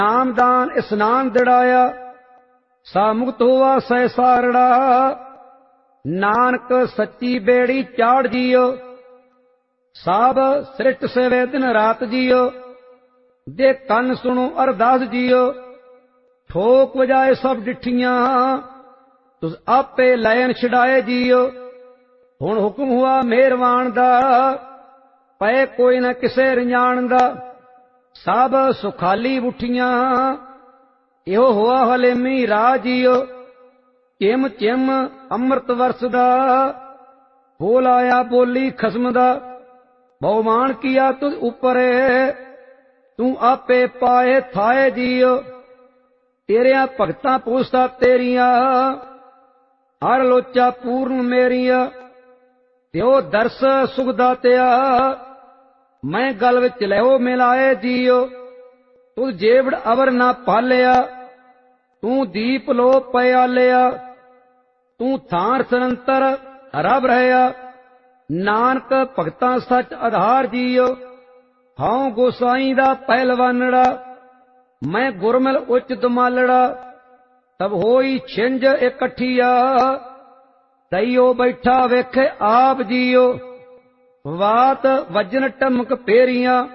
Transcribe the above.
नामदान स्नान दिड़ाया, सा मुक्त हुआ सहसा रड़ा। नानक सच्ची बेड़ी चाड़ जियो, साब सृष्ट सेवे दिन रात जियो। दे कन सुनो अरदास जियो, ठोक वजाए सब डिठियां, तुस आपे लैन छड़ाए जियो। हुण हुक्म हुआ मेहरवान दा, पए कोई न किसे रंजान दा। सब सुखाली उठियां, इहो हुआ हलेमी राह जियो। चिम चिम अमृत वरसदा, बोल आया बोली खसम दा। बहुमान किया तुझ ऊपर, तू आपे पाए थाए जियो। तेरिया भगतां पूछता तेरिया, हर लोचा पूर्ण मेरिया। त्यो दर्श सुखदा त्या, मैं गल विच लहो मिलाए जियो। तुझ जेवड़ अवर ना पालिया, तू दीप लो पयालिया। तू थान सरंतर रब रहया, नानक भगतां सच आधार जियो। हाउ गोसाई दा पहलवानड़ा, मैं गुरमिल उच दुमालड़ा। तब होई छिंज इकट्ठिया, तईओ बैठा वेखे आप जियो। वात वजन टमक पेरियां,